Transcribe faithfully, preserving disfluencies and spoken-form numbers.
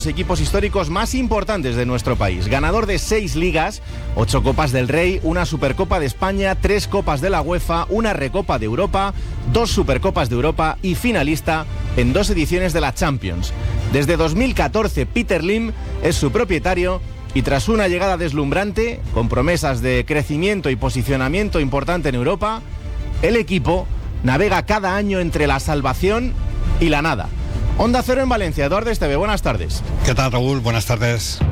Equipos históricos más importantes de nuestro país. Ganador de seis ligas, ocho Copas del Rey, una Supercopa de España, tres Copas de la UEFA, una Recopa de Europa, dos Supercopas de Europa y finalista en dos ediciones de la Champions. Desde dos mil catorce, Peter Lim es su propietario y tras una llegada deslumbrante, con promesas de crecimiento y posicionamiento importante en Europa, el equipo navega cada año entre la salvación y la nada. Onda Cero en Valencia, Eduardo Esteve, buenas tardes. ¿Qué tal, Raúl? Buenas tardes.